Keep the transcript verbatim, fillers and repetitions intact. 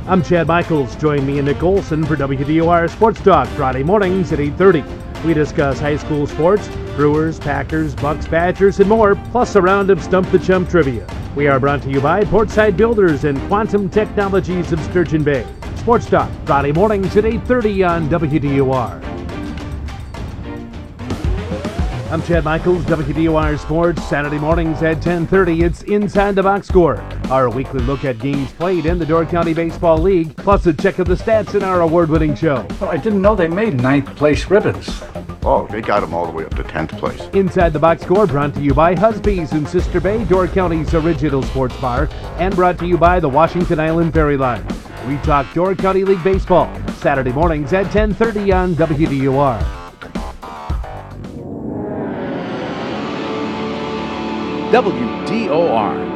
I'm Chad Michaels. Join me and Nick Olson for W D O R Sports Talk Friday mornings at eight thirty. We discuss high school sports, Brewers, Packers, Bucks, Badgers, and more, plus a round of Stump the Chump trivia. We are brought to you by Portside Builders and Quantum Technologies of Sturgeon Bay. Sports Talk Friday mornings at eight thirty on W D O R. I'm Chad Michaels, W D O R Sports. Saturday mornings at ten thirty, it's Inside the Box Score, our weekly look at games played in the Door County Baseball League, plus a check of the stats in our award-winning show. Oh, I didn't know they made ninth place ribbons. Oh, they got them all the way up to tenth place. Inside the Box Score brought to you by Husby's in Sister Bay, Door County's original sports bar, and brought to you by the Washington Island Ferry Line. We talk Door County League Baseball, Saturday mornings at ten thirty on W D O R. W D O R